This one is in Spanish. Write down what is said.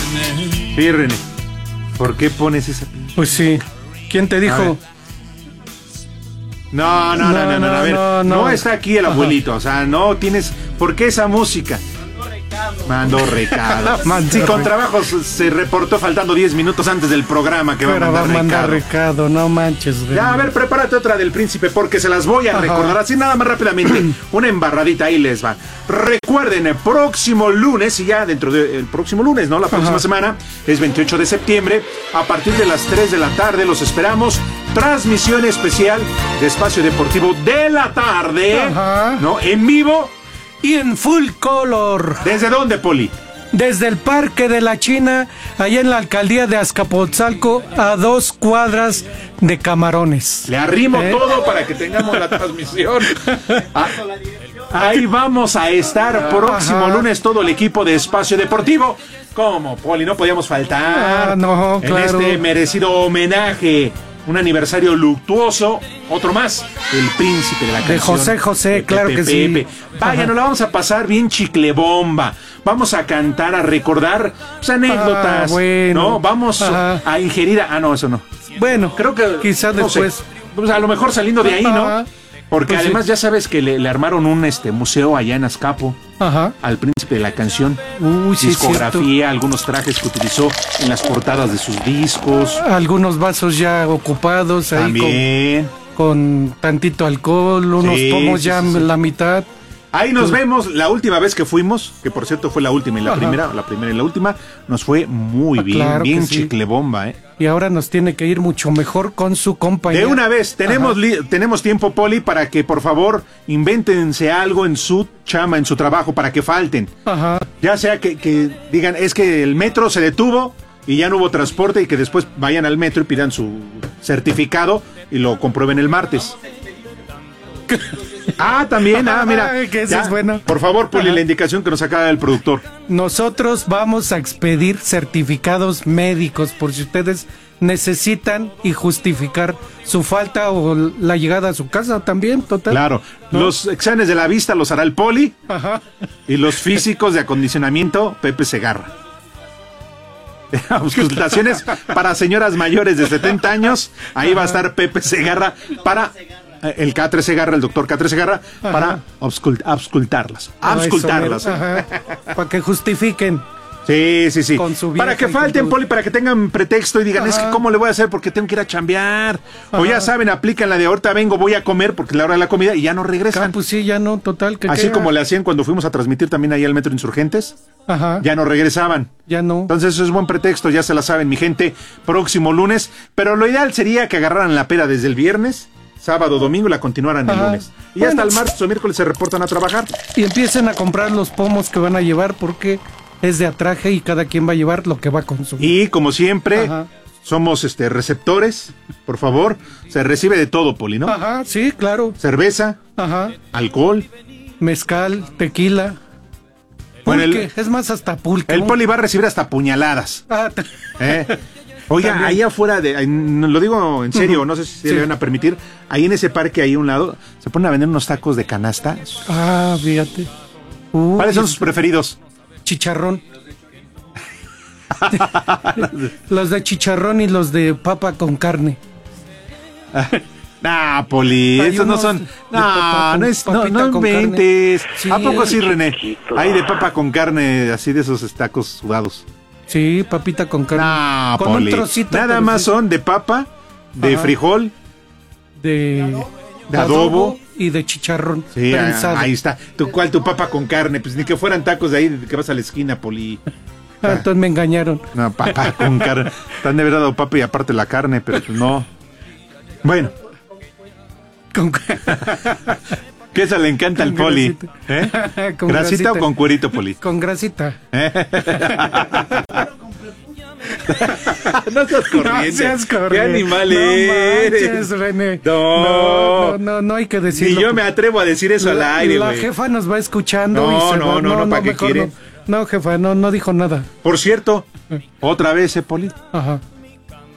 Sí, René. ¿Por qué pones esa? Pues sí. ¿Quién te dijo? No, a ver, no está aquí el abuelito, o sea, no tienes, ¿por qué esa música? Mandó recado. Sí, con trabajo se reportó faltando 10 minutos antes del programa que pero va a mandar recado. No manches. Ya, a ver, prepárate otra del príncipe porque se las voy a recordar así nada más rápidamente. Una embarradita, ahí les va. Recuerden, el próximo lunes, y ya dentro del próximo lunes, ¿no? La próxima semana, es 28 de septiembre, a partir de las 3 de la tarde los esperamos. Transmisión especial de Espacio Deportivo de la tarde, ¿no? En vivo. Y en full color. ¿Desde dónde, Poli? Desde el Parque de la China, allá en la alcaldía de Azcapotzalco, a 2 cuadras de Camarones. Le arrimo todo para que tengamos la transmisión. Ahí vamos a estar próximo lunes todo el equipo de Espacio Deportivo. Como, Poli, no podíamos faltar claro. En este merecido homenaje. Un aniversario luctuoso, otro más, el príncipe de la canción. De José José, claro que sí. Vaya, nos la vamos a pasar bien chiclebomba. Vamos a cantar, a recordar pues, anécdotas, ¿no? Vamos a ingerir... no, eso no. Bueno, creo que... quizás después. Sé, pues, a lo mejor saliendo de ahí, ¿no? Porque pues además ya sabes que le armaron un museo allá en Azcapo al príncipe de la canción. Discografía, algunos trajes que utilizó en las portadas de sus discos. Algunos vasos ya ocupados ahí. También. Con tantito alcohol, unos pomos ya la mitad. Ahí nos vemos. La última vez que fuimos, que por cierto fue la última y la primera y la última, nos fue muy bien, claro, bien chiclebomba, Y ahora nos tiene que ir mucho mejor con su compañía. De una vez, tenemos tiempo, Poli, para que por favor invéntense algo en su chama, en su trabajo, para que falten. Ya sea que digan, es que el metro se detuvo y ya no hubo transporte, y que después vayan al metro y pidan su certificado y lo comprueben el martes. También, mira. Que eso es bueno. Por favor, Poli, la indicación que nos acaba el productor. Nosotros vamos a expedir certificados médicos por si ustedes necesitan y justificar su falta o la llegada a su casa también, total. Claro, ¿no? Los exámenes de la vista los hará el Poli y los físicos de acondicionamiento, Pepe Segarra. Auscultaciones para señoras mayores de 70 años, ahí va a estar Pepe Segarra para... El K3 Segarra, el doctor K3 Segarra, para auscultarlas. Para que justifiquen. Sí. Con su para que falten, Poli, para que tengan pretexto y digan, es que ¿cómo le voy a hacer? Porque tengo que ir a chambear. O ya saben, aplican la de ahorita vengo, voy a comer porque es la hora de la comida y ya no regresan. Pues sí, ya no, total. Así como le hacían cuando fuimos a transmitir también ahí al Metro Insurgentes. Ya no regresaban. Ya no. Entonces eso es buen pretexto, ya se la saben, mi gente, próximo lunes. Pero lo ideal sería que agarraran la peda desde el viernes, sábado, domingo, y la continuaran el lunes. Y hasta el martes o miércoles se reportan a trabajar. Y empiecen a comprar los pomos que van a llevar porque es de atraje y cada quien va a llevar lo que va a consumir. Y como siempre, somos receptores, por favor. Se recibe de todo, Poli, ¿no? Sí, claro. Cerveza, alcohol, mezcal, tequila, pulque, es más, hasta pulque. El Poli va a recibir hasta puñaladas. Oiga, también. Ahí afuera, lo digo en serio, no sé si le van a permitir, ahí en ese parque, ahí a un lado, se ponen a vender unos tacos de canasta. Fíjate. ¿Cuáles son sus preferidos? Chicharrón. Los de chicharrón y los de papa con carne. Poli, esos no son. No inventes. Sí, ¿a poco sí, René? Hay de papa con carne, así de esos tacos sudados. Sí, papita con carne. Con Poli, un trocito. Nada más son de papa, de frijol, de adobo y de chicharrón. Sí, ahí está. Tu papa con carne, pues ni que fueran tacos de ahí de que vas a la esquina, Poli. Entonces me engañaron. No, papa con carne. Te han de haber dado papa y aparte la carne, pero pues no. Bueno. ¿Qué eso le encanta al Poli? ¿Con grasita o con cuerito, Poli? Con grasita. No seas corriente. ¿Qué animal eres? René. No hay que decirlo. Ni yo me atrevo a decir eso al aire, La jefa nos va escuchando. No, ¿para qué quieren? No, jefa, no dijo nada. Por cierto, otra vez, Poli.